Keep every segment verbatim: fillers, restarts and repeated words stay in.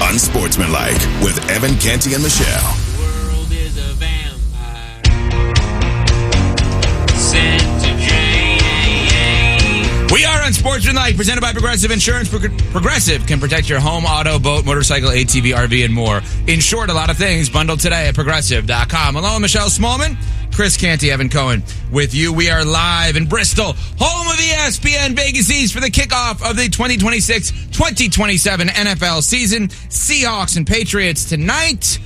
Unsportsmanlike with Evan Canty and Michelle. The world is a vampire. Sent to J. We are Unsportsmanlike, presented by Progressive Insurance. Pro- Progressive can protect your home, auto, boat, motorcycle, A T V, R V, and more. In short, a lot of things bundled today at Progressive dot com. Hello, Michelle Smallman, Chris Canty, Evan Cohen with you. We are live in Bristol, home of E S P N Vegas East for the kickoff of the twenty twenty-six twenty twenty-seven N F L season. Seahawks and Patriots tonight.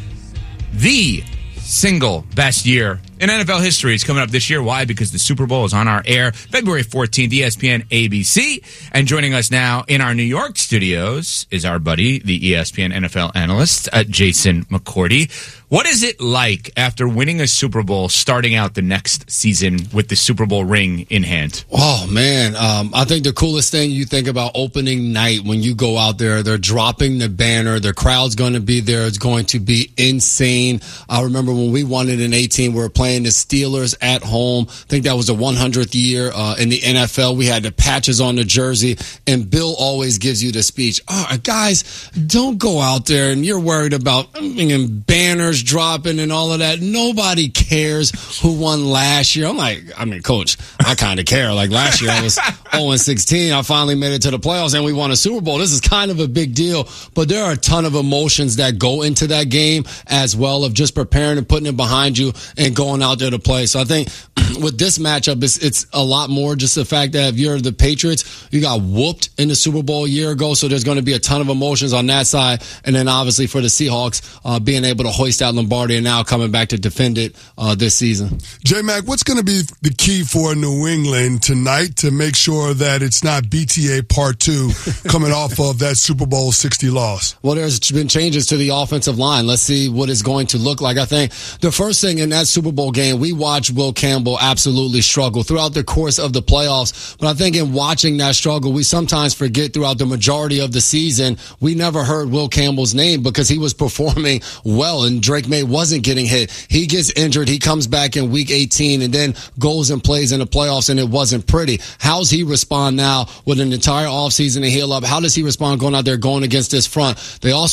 The single best year in N F L history is coming up this year. Why? Because the Super Bowl is on our air February fourteenth, E S P N A B C. And joining us now in our New York studios is our buddy, the E S P N N F L analyst, uh, Jason McCourty. What is it like after winning a Super Bowl, starting out the next season with the Super Bowl ring in hand? Oh, man. Um, I think the coolest thing you think about opening night when you go out there, they're dropping the banner. The crowd's going to be there. It's going to be insane. I remember when we won it in eighteen, we were playing the Steelers at home. I think that was the one hundredth year uh, in the N F L. We had the patches on the jersey, and Bill always gives you the speech. Oh, guys, don't go out there and you're worried about I mean, banners dropping and all of that. Nobody cares who won last year. I'm like, I mean, coach, I kind of care. Like last year I was oh and sixteen. I finally made it to the playoffs and we won a Super Bowl. This is kind of a big deal, but there are a ton of emotions that go into that game as well, of just preparing and putting it behind you and going out there to play. So I think with this matchup, it's, it's a lot more just the fact that if you're the Patriots, you got whooped in the Super Bowl a year ago. So there's going to be a ton of emotions on that side. And then obviously for the Seahawks, uh, being able to hoist out Lombardi and now coming back to defend it uh, this season. J-Mac, what's going to be the key for New England tonight to make sure that it's not B T A Part two coming off of that Super Bowl sixty loss? Well, there's been changes to the offensive line. Let's see what it's going to look like. I think the first thing in that Super Bowl game, we watched Will Campbell absolutely struggle throughout the course of the playoffs. But I think in watching that struggle, we sometimes forget throughout the majority of the season, we never heard Will Campbell's name because he was performing well and Drake May wasn't getting hit. He gets injured. He comes back in week eighteen and then goes and plays in the playoffs, and it wasn't pretty. How's he respond now with an entire offseason to heal up? How does he respond going out there going against this front? They also